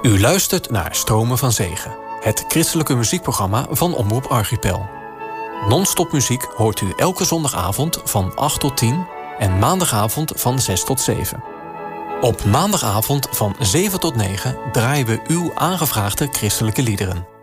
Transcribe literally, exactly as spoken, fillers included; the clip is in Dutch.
U luistert naar Stromen van Zegen, het christelijke muziekprogramma van Omroep Archipel. Non-stop muziek hoort u elke zondagavond van acht tot tien en maandagavond van zes tot zeven. Op maandagavond van zeven tot negen draaien we uw aangevraagde christelijke liederen.